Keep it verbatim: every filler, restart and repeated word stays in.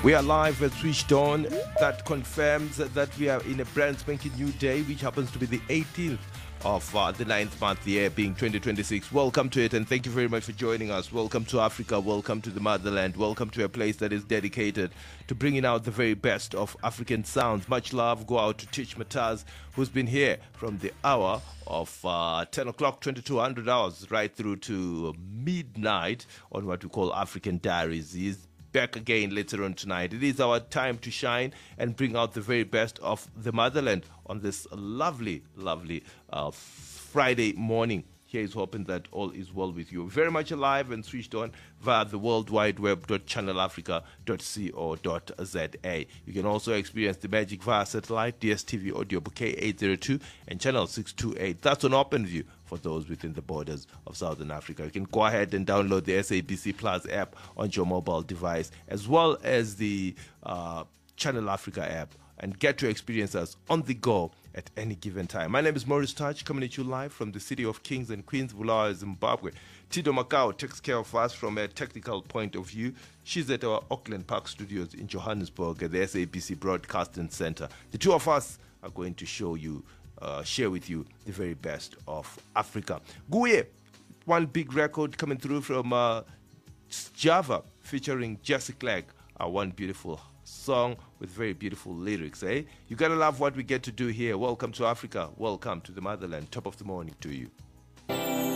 We are live at Switched On. That confirms that we are in a brand spanking new day, which happens to be the eighteenth of uh, the ninth month, the year being twenty twenty-six. Welcome to it, and thank you very much for joining us. Welcome to Africa. Welcome to the motherland. Welcome to a place that is dedicated to bringing out the very best of African sounds. Much love go out to Teach Mataz, who's been here from the hour of uh, ten o'clock, twenty-two hundred hours, right through to midnight on what we call African Diaries. He's back again later on tonight. It is our time to shine and bring out the very best of the motherland on this lovely, lovely uh, Friday morning. Here is hoping that all is well with you. Very much alive and switched on via the world wide web dot channel africa dot co dot za. You can also experience the magic via satellite, D S T V audio bouquet eight oh two and channel six twenty-eight. That's on OpenView for those within the borders of Southern Africa. You can go ahead and download the S A B C Plus app on your mobile device, as well as the uh, Channel Africa app, and get to experience us on the go at any given time. My name is Maurice Touch, coming at you live from the city of Kings and Queens, Bulawayo, Zimbabwe. Tido Macau takes care of us from a technical point of view. She's at our Auckland Park studios in Johannesburg at the S A B C Broadcasting Center. The two of us are going to show you, uh, share with you the very best of Africa. Guye, one big record coming through from uh, Java featuring Jesse Clegg, uh, one beautiful song with very beautiful lyrics, eh? You gotta love what we get to do here. Welcome to Africa. Welcome to the motherland. Top of the morning to you.